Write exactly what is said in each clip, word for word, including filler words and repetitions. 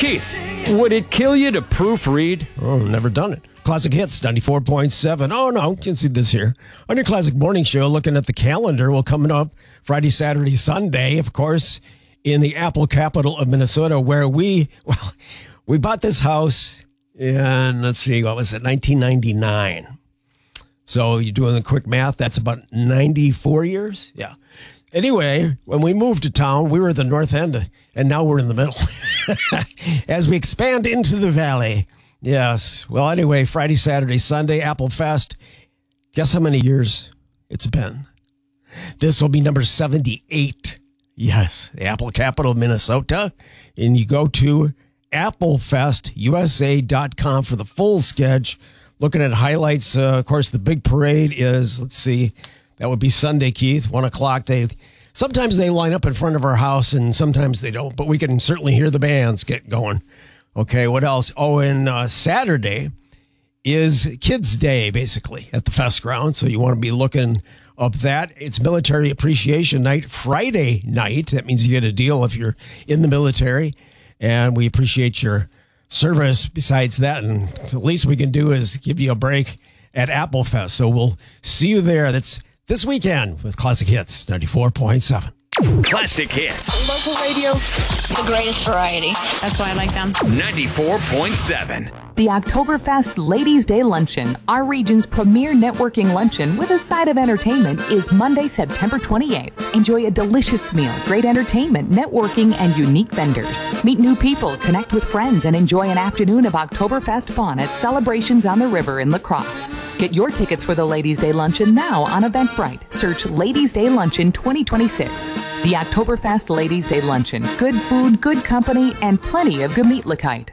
Keith, would it kill you to proofread? Oh, never done it. Classic Hits, ninety-four point seven. Oh, no, you can see this here. On your Classic Morning Show, looking at the calendar, well, coming up Friday, Saturday, Sunday, of course, in the Apple capital of Minnesota, where we, well, we bought this house in, let's see, what was it, nineteen ninety-nine. So you're doing the quick math, that's about ninety-four years? Yeah. Anyway, when we moved to town, we were at the north end, and now we're in the middle. As we expand into the valley. Yes. Well, anyway, Friday, Saturday, Sunday, Apple Fest. Guess how many years it's been? This will be number seventy-eight. Yes, the Apple capital of Minnesota. And you go to apple fest u s a dot com for the full sketch. Looking at highlights, uh, of course, the big parade is, let's see, that would be Sunday, Keith, one o'clock. They Sometimes they line up in front of our house, and sometimes they don't, but we can certainly hear the bands get going. Okay, what else? Oh, and uh, Saturday is Kids Day, basically, at the Fest ground. So you want to be looking up that. It's Military Appreciation Night, Friday night. That means you get a deal if you're in the military. And we appreciate your service besides that. And the least we can do is give you a break at Apple Fest. So we'll see you there. That's this weekend with Classic Hits, ninety-four point seven. Classic Hits. Local radio, the greatest variety. That's why I like them. ninety-four point seven. The Oktoberfest Ladies' Day Luncheon, our region's premier networking luncheon with a side of entertainment, is Monday, September twenty-eighth. Enjoy a delicious meal, great entertainment, networking, and unique vendors. Meet new people, connect with friends, and enjoy an afternoon of Oktoberfest fun at Celebrations on the River in La Crosse. Get your tickets for the Ladies' Day Luncheon now on Eventbrite. Search Ladies' Day Luncheon twenty twenty-six. The Oktoberfest Ladies' Day Luncheon. Good food, good company, and plenty of Gemütlichkeit.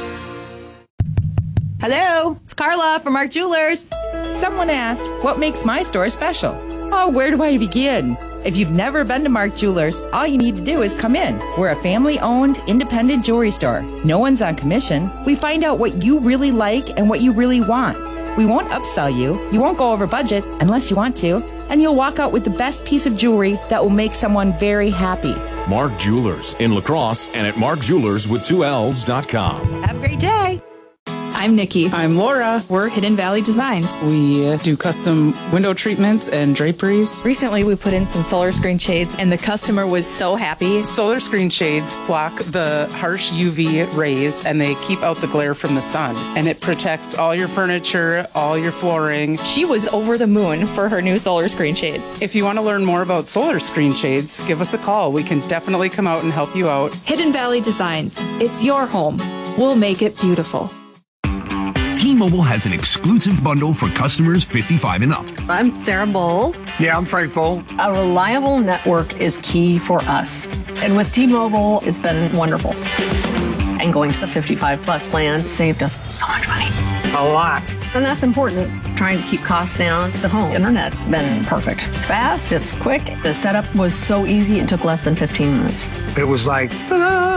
Hello, it's Carla from Mark Jewelers. Someone asked, what makes my store special? Oh, where do I begin? If you've never been to Mark Jewelers, all you need to do is come in. We're a family-owned, independent jewelry store. No one's on commission. We find out what you really like and what you really want. We won't upsell you. You won't go over budget unless you want to. And you'll walk out with the best piece of jewelry that will make someone very happy. Mark Jewelers in La Crosse and at mark jewelers with two L's dot com. Have a great day. I'm Nikki. I'm Laura. We're Hidden Valley Designs. We uh, do custom window treatments and draperies. Recently, we put in some solar screen shades, and the customer was so happy. Solar screen shades block the harsh U V rays, and they keep out the glare from the sun. And it protects all your furniture, all your flooring. She was over the moon for her new solar screen shades. If you want to learn more about solar screen shades, give us a call. We can definitely come out and help you out. Hidden Valley Designs. It's your home. We'll make it beautiful. T-Mobile has an exclusive bundle for customers fifty-five and up. I'm Sarah Bowl. Yeah, I'm Frank Bowl. A reliable network is key for us. And with T-Mobile, it's been wonderful. And going to the fifty-five plus plan saved us so much money. A lot. And that's important. Trying to keep costs down. The home internet's been perfect. It's fast, it's quick. The setup was so easy, it took less than fifteen minutes. It was like, ta-da!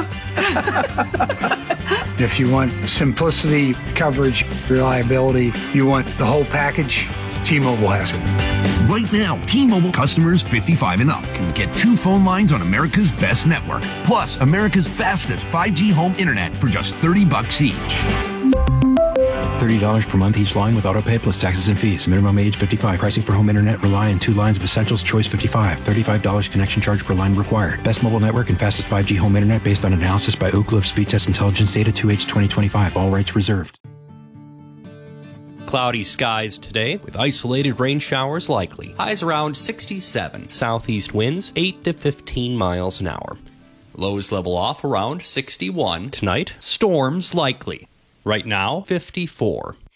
If you want simplicity, coverage, reliability, you want the whole package, T-Mobile has it. Right now, T-Mobile customers fifty-five and up can get two phone lines on America's best network, plus America's fastest five G home internet for just thirty bucks each. thirty dollars per month each line with autopay plus taxes and fees. Minimum age fifty-five. Pricing for home internet rely on two lines of Essentials Choice fifty-five. thirty-five dollars connection charge per line required. Best mobile network and fastest five G home internet based on analysis by Oak Cliff Speed Test Intelligence Data two H twenty twenty-five. All rights reserved. Cloudy skies today with isolated rain showers likely. Highs around sixty-seven. Southeast winds eight to fifteen miles an hour. Lows level off around sixty-one. Tonight, storms likely. Right now, fifty-four.